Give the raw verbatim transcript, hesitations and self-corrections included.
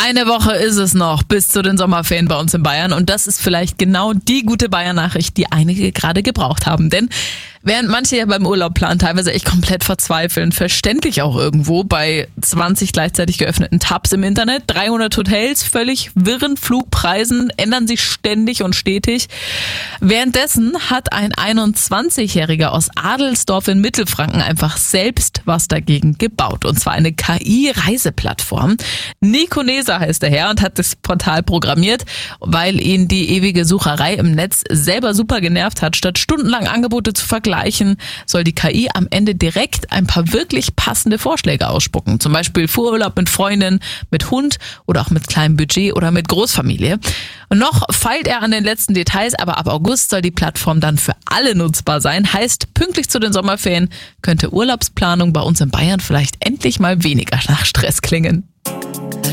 Eine Woche ist es noch bis zu den Sommerferien bei uns in Bayern und das ist vielleicht genau die gute Bayern-Nachricht, die einige gerade gebraucht haben. Denn während manche ja beim Urlaub planen, teilweise echt komplett verzweifeln, verständlich auch irgendwo bei zwanzig gleichzeitig geöffneten Tabs im Internet, dreihundert Hotels, völlig wirren Flugpreisen, ändern sich ständig und stetig. Währenddessen hat ein einundzwanzigjähriger aus Adelsdorf in Mittelfranken einfach selbst was dagegen gebaut. Und zwar eine K I-Reiseplattform. Nico Neser heißt der Herr und hat das Portal programmiert, weil ihn die ewige Sucherei im Netz selber super genervt hat. Statt stundenlang Angebote zu vergleichen, soll die K I am Ende direkt ein paar wirklich passende Vorschläge ausspucken. Zum Beispiel Urlaub mit Freundin, mit Hund oder auch mit kleinem Budget oder mit Großfamilie. Und noch feilt er an den letzten Details, aber ab August soll die Plattform dann für alle nutzbar sein. Heißt, pünktlich zu den Sommerferien könnte Urlaubsplanung bei uns in Bayern vielleicht endlich mal weniger nach Stress klingen.